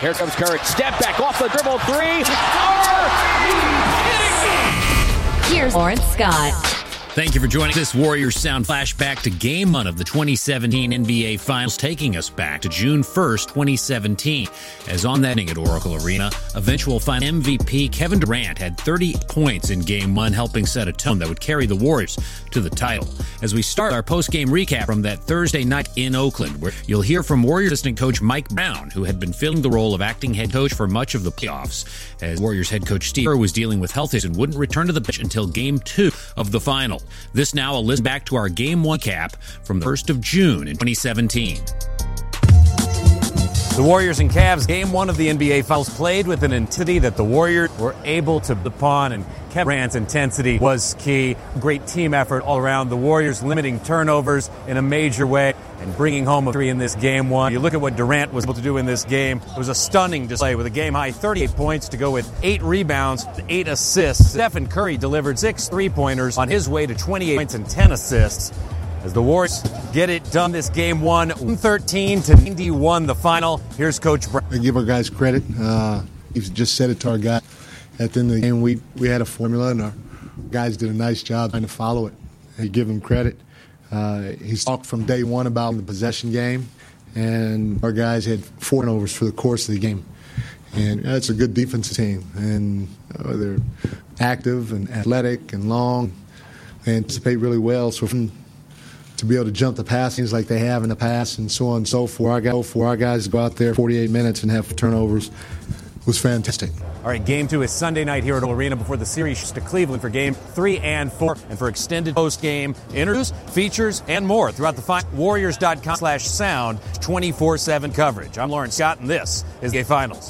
Here comes Curry. Step back off the dribble three. Are you kidding me? Here's Lawrence Scott. Thank you for joining this Warriors Sound flashback to Game 1 of the 2017 NBA Finals, taking us back to June 1st, 2017. As on that inning at Oracle Arena, eventual final MVP Kevin Durant had 30 points in Game 1, helping set a tone that would carry the Warriors to the title. As we start our post-game recap from that Thursday night in Oakland, where you'll hear from Warriors assistant coach Mike Brown, who had been filling the role of acting head coach for much of the playoffs, as Warriors head coach Steve Kerr was dealing with health issues and wouldn't return to the bench until Game 2 of the final. This now a listen back to our Game 1 cap from the 1st of June in 2017. The Warriors and Cavs Game 1 of the NBA Finals played with an intensity that the Warriors were able to build upon, and Kevin Durant's intensity was key. Great team effort all around. The Warriors limiting turnovers in a major way and bringing home a 3 in this Game 1. You look at what Durant was able to do in this game. It was a stunning display with a game-high 38 points to go with 8 rebounds, 8 assists. Stephen Curry delivered 6 three-pointers on his way to 28 points and 10 assists. As the Warriors get it done this Game 1, 113-91 the final. Here's Coach Brown. I give our guys credit. He just said it to our guys. At the end of the game, we had a formula, and our guys did a nice job trying to follow it. I give him credit. He's talked from day one about the possession game, and our guys had 4 turnovers for the course of the game. And that's a good defensive team, and they're active and athletic and long. They anticipate really well. So to be able to jump the passings like they have in the past and so on and so forth. Our guys go out there 48 minutes and have turnovers was fantastic. All right, Game 2 is Sunday night here at Oracle Arena before the series shifts to Cleveland for Game 3 and 4. And for extended post-game interviews, features, and more throughout the final, Warriors.com/sound 24/7 coverage. I'm Lawrence Scott, and this is the NBA Finals.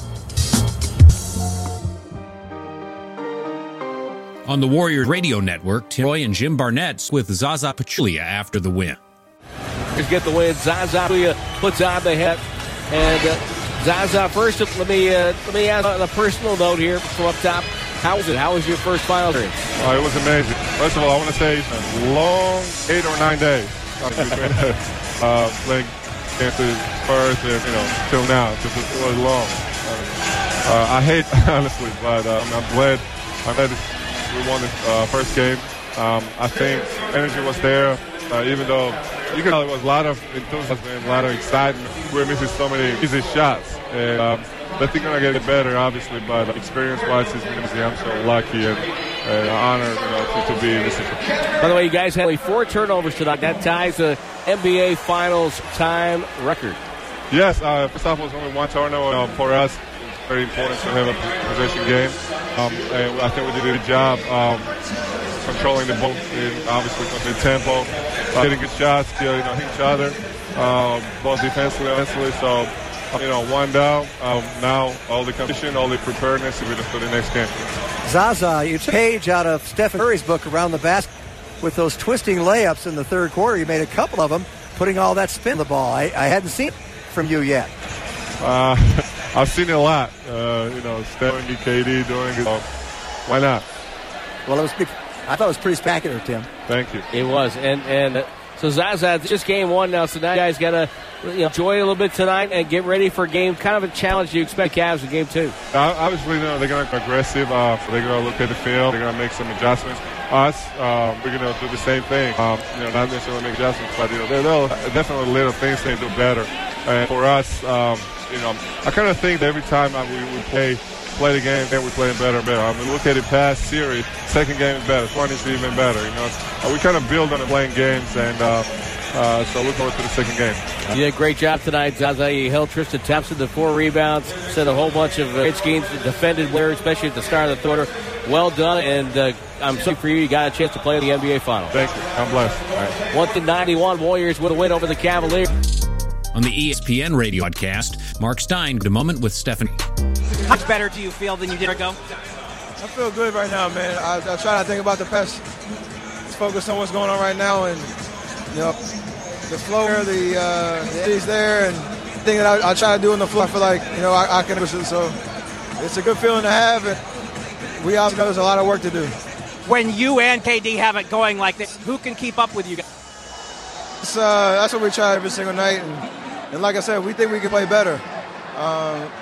On the Warriors radio network, Tim Roy and Jim Barnett with Zaza Pachulia after the win. Let's get the win. Zaza Pachulia puts on the hat. And Zaza, first, let me ask on a personal note here from up top. How was it? How was your first final experience? It was amazing. First of all, I want to say a long 8 or 9 days. Playing against the Spurs and, till now. It was long. I hate, honestly, but I'm glad we won the first game. I think energy was there, even though you can tell it was a lot of enthusiasm and a lot of excitement. We're missing so many easy shots. And I think we're going to get it better, obviously, but experience-wise, I'm so lucky and honored to be in this situation. By the way, you guys had only 4 turnovers tonight. That ties the NBA Finals time record. Yes, first off, it was only 1 turnover for us. Very important to have a possession game. And I think we did a good job controlling the ball and obviously the tempo, hitting good shots, hitting each other, both defensively and offensively. So, 1 down. Now all the competition, all the preparedness for the next game. Zaza, you took a page out of Stephen Curry's book Around the Basket with those twisting layups in the third quarter. You made a couple of them, putting all that spin on the ball. I hadn't seen it from you yet. I've seen it a lot. Steph and KD doing it. Why not? Well, I thought it was pretty spectacular, Tim. Thank you. It was. And so Zaza, it's just Game 1 now, so now you guys got to enjoy it a little bit tonight and get ready for game, kind of a challenge you expect Cavs in Game 2. Obviously, they're going to be aggressive. They're going to look at the field. They're going to make some adjustments. Us, we're going to do the same thing. Not necessarily make adjustments, but there are definitely little things they do better. And for us, I kind of think that every time we play the game, then we play it better and better. I mean, look at the past series. Second game is better. One is even better. We kind of build on playing games, and so look forward to the second game. You did a great job tonight, Zaza. You held Tristan Thompson to 4 rebounds, set a whole bunch of great schemes, defended well, especially at the start of the quarter. Well done, and I'm sorry for you. You got a chance to play in the NBA Finals. Thank you. I'm blessed. All right. 1-91 Warriors with a win over the Cavaliers. On the ESPN radio podcast, Mark Stein had a moment with Stephen. How much better do you feel than you did ago? I feel good right now, man. I try to think about the past. Just focus on what's going on right now, and the flow there, the eddies there, and the thing that I try to do in the flow. I feel like I can do it. So it's a good feeling to have, and we obviously got a lot of work to do. When you and KD have it going like this, who can keep up with you guys? That's what we try every single night, and like I said, we think we can play better.